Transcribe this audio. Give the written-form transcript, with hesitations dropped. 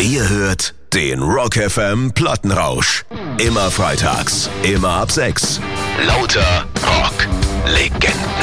Ihr hört den Rock FM Plattenrausch. Immer freitags, immer ab 6. Lauter Rock Legenden.